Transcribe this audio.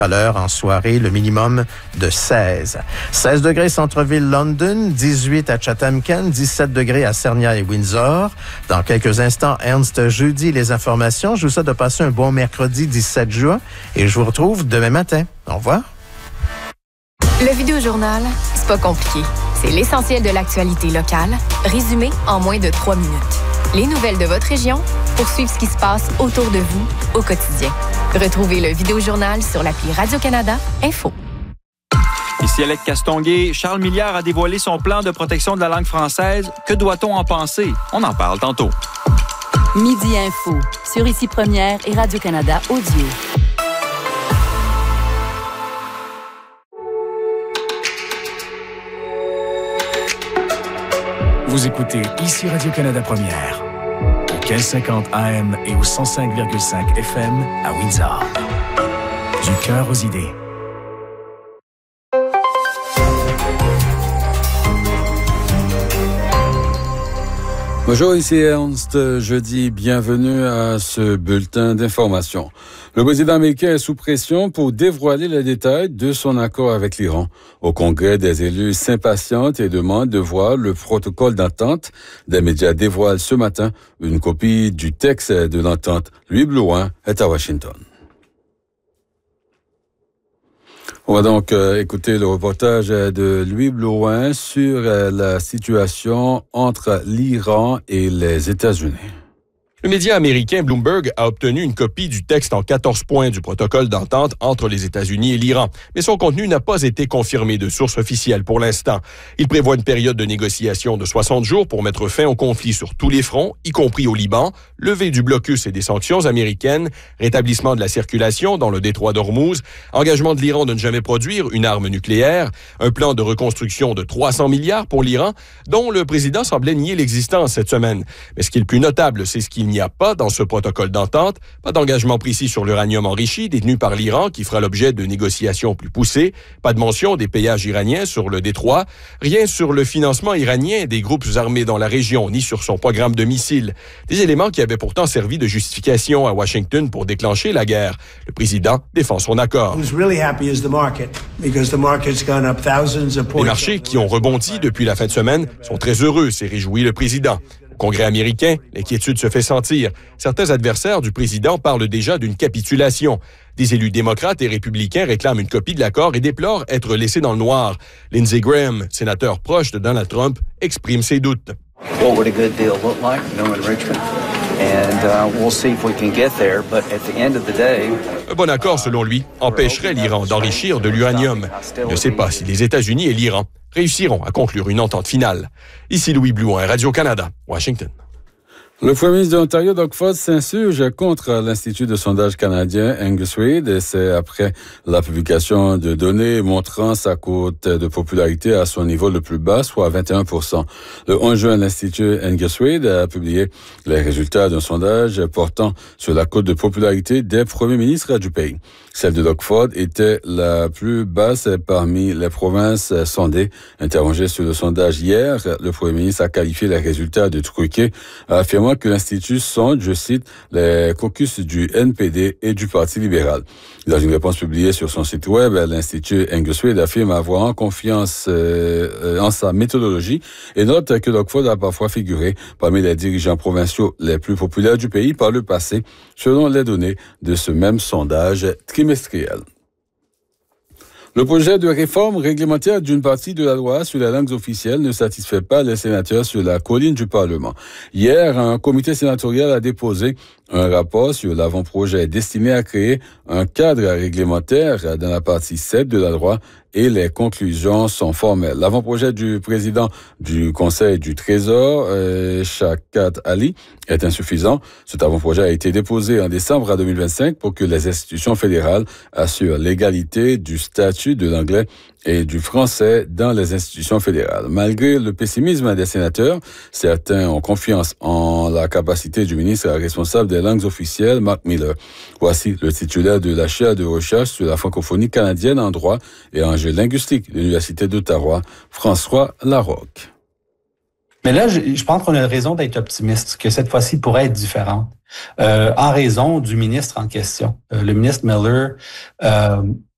Chaleur en soirée, le minimum de 16. 16 degrés centre-ville London, 18 à Chatham-Kent, 17 degrés à Sarnia et Windsor. Dans quelques instants, Ernst jeudi, les informations. Je vous souhaite de passer un bon mercredi 17 juin et je vous retrouve demain matin. Au revoir. Le Vidéojournal, c'est pas compliqué. C'est l'essentiel de l'actualité locale, résumé en moins de 3 minutes. Les nouvelles de votre région pour suivre ce qui se passe autour de vous au quotidien. Retrouvez le Vidéojournal sur l'appli Radio-Canada Info. Ici Alec Castonguay. Charles Milliard a dévoilé son plan de protection de la langue française. Que doit-on en penser? On en parle tantôt. Midi Info, sur Ici Première et Radio-Canada Audio. Vous écoutez Ici Radio-Canada Première, au 1550 AM et au 105,5 FM à Windsor. Du cœur aux idées. Bonjour, ici Ernst. Jeudi, bienvenue à ce bulletin d'information. Le président américain est sous pression pour dévoiler les détails de son accord avec l'Iran. Au Congrès, des élus s'impatientent et demandent de voir le protocole d'entente. Des médias dévoilent ce matin une copie du texte de l'entente. Louis Blouin est à Washington. On va donc écouter le reportage de Louis Blouin sur la situation entre l'Iran et les États-Unis. Le média américain Bloomberg a obtenu une copie du texte en 14 points du protocole d'entente entre les États-Unis et l'Iran. Mais son contenu n'a pas été confirmé de source officielle pour l'instant. Il prévoit une période de négociation de 60 jours pour mettre fin au conflit sur tous les fronts, y compris au Liban, levée du blocus et des sanctions américaines, rétablissement de la circulation dans le détroit d'Ormuz, engagement de l'Iran de ne jamais produire une arme nucléaire, un plan de reconstruction de 300 milliards pour l'Iran, dont le président semblait nier l'existence cette semaine. Mais ce qui est le plus notable, c'est ce qu'il n'y a pas dans ce protocole d'entente, pas d'engagement précis sur l'uranium enrichi détenu par l'Iran qui fera l'objet de négociations plus poussées, pas de mention des péages iraniens sur le détroit, rien sur le financement iranien des groupes armés dans la région, ni sur son programme de missiles. Des éléments qui avaient pourtant servi de justification à Washington pour déclencher la guerre. Le président défend son accord. Les marchés qui ont rebondi depuis la fin de semaine sont très heureux, s'est réjoui le président. Au Congrès américain, l'inquiétude se fait sentir. Certains adversaires du président parlent déjà d'une capitulation. Des élus démocrates et républicains réclament une copie de l'accord et déplorent être laissés dans le noir. Lindsey Graham, sénateur proche de Donald Trump, exprime ses doutes. What would a good deal look like? No enrichment. And we'll see if we can get there. But at the end of the day... Un bon accord, selon lui, empêcherait l'Iran d'enrichir de l'uranium. Il ne sait pas si les États-Unis et l'Iran réussiront à conclure une entente finale. Ici Louis Blouin, Radio-Canada, Washington. Le premier ministre de l'Ontario, Doug Ford, s'insurge contre l'Institut de sondage canadien Angus Reid, et c'est après la publication de données montrant sa cote de popularité à son niveau le plus bas, soit 21%. Le 11 juin, l'Institut Angus Reid a publié les résultats d'un sondage portant sur la cote de popularité des premiers ministres du pays. Celle de Doug Ford était la plus basse parmi les provinces sondées. Interrogé sur le sondage hier, le premier ministre a qualifié les résultats de truqués, affirmant que l'Institut sonde, je cite, les caucus du NPD et du Parti libéral. Dans une réponse publiée sur son site web, l'Institut Angus Reid affirme avoir confiance en sa méthodologie et note que Doug Ford a parfois figuré parmi les dirigeants provinciaux les plus populaires du pays par le passé, selon les données de ce même sondage trimestriel. Le projet de réforme réglementaire d'une partie de la loi sur les langues officielles ne satisfait pas les sénateurs sur la colline du Parlement. Hier, un comité sénatorial a déposé un rapport sur l'avant-projet destiné à créer un cadre réglementaire dans la partie 7 de la loi et les conclusions sont formelles. L'avant-projet du président du Conseil du Trésor, Shaukat Ali, est insuffisant. Cet avant-projet a été déposé en décembre 2025 pour que les institutions fédérales assurent l'égalité du statut de l'anglais et du français dans les institutions fédérales. Malgré le pessimisme des sénateurs, certains ont confiance en la capacité du ministre responsable des langues officielles, Mark Miller. Voici le titulaire de la chaire de recherche sur la francophonie canadienne en droit et enjeux linguistiques de l'Université d'Ottawa, François Larocque. Mais là, je pense qu'on a raison d'être optimiste, que cette fois-ci pourrait être différente, en raison du ministre en question. Le ministre Miller